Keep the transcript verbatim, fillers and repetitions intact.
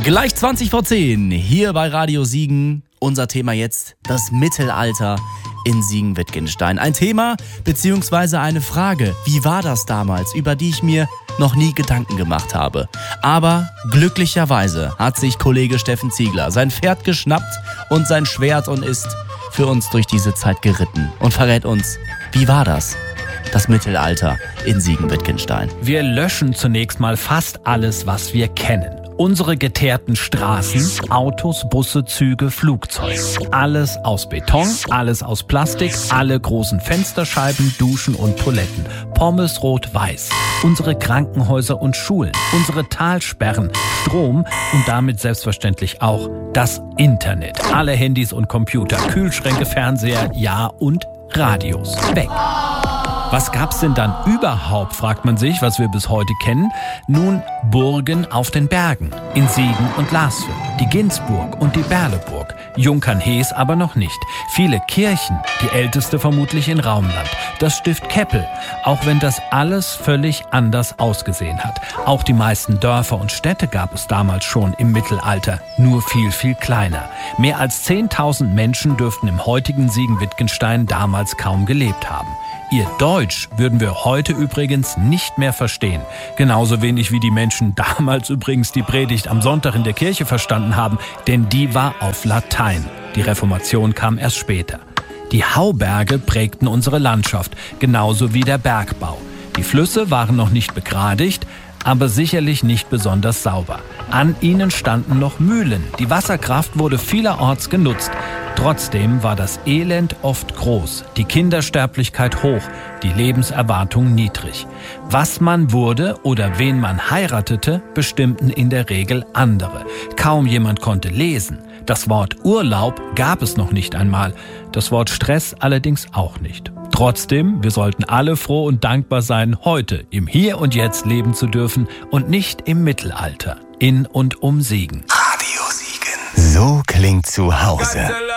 Gleich zwanzig vor zehn, hier bei Radio Siegen. Unser Thema jetzt, das Mittelalter in Siegen-Wittgenstein. Ein Thema bzw. eine Frage, wie war das damals, über die ich mir noch nie Gedanken gemacht habe. Aber glücklicherweise hat sich Kollege Steffen Ziegler sein Pferd geschnappt und sein Schwert und ist für uns durch diese Zeit geritten und verrät uns, wie war das? Das Mittelalter in Siegen-Wittgenstein. Wir löschen zunächst mal fast alles, was wir kennen. Unsere geteerten Straßen, Autos, Busse, Züge, Flugzeuge. Alles aus Beton, alles aus Plastik, alle großen Fensterscheiben, Duschen und Toiletten. Pommes rot-weiß. Unsere Krankenhäuser und Schulen, unsere Talsperren, Strom und damit selbstverständlich auch das Internet. Alle Handys und Computer, Kühlschränke, Fernseher, ja und Radios. Weg. Was gab's denn dann überhaupt, fragt man sich, was wir bis heute kennen? Nun, Burgen auf den Bergen, in Siegen und Lasfeld, die Ginsburg und die Berleburg, Junkernhees aber noch nicht. Viele Kirchen, die älteste vermutlich in Raumland, das Stift Keppel, auch wenn das alles völlig anders ausgesehen hat. Auch die meisten Dörfer und Städte gab es damals schon im Mittelalter, nur viel, viel kleiner. Mehr als zehntausend Menschen dürften im heutigen Siegen-Wittgenstein damals kaum gelebt haben. Ihr Deutsch würden wir heute übrigens nicht mehr verstehen. Genauso wenig wie die Menschen damals übrigens die Predigt am Sonntag in der Kirche verstanden haben, denn die war auf Latein. Die Reformation kam erst später. Die Hauberge prägten unsere Landschaft, genauso wie der Bergbau. Die Flüsse waren noch nicht begradigt, aber sicherlich nicht besonders sauber. An ihnen standen noch Mühlen. Die Wasserkraft wurde vielerorts genutzt. Trotzdem war das Elend oft groß, die Kindersterblichkeit hoch, die Lebenserwartung niedrig. Was man wurde oder wen man heiratete, bestimmten in der Regel andere. Kaum jemand konnte lesen. Das Wort Urlaub gab es noch nicht einmal, das Wort Stress allerdings auch nicht. Trotzdem, wir sollten alle froh und dankbar sein, heute im Hier und Jetzt leben zu dürfen und nicht im Mittelalter, in und um Siegen. Radio Siegen. So klingt zu Hause.